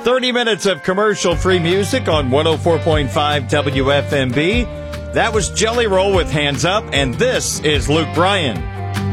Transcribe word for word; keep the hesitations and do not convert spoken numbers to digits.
thirty minutes of commercial-free music on one oh four point five W F M B. That was Jelly Roll with Hands Up, and this is Luke Bryan.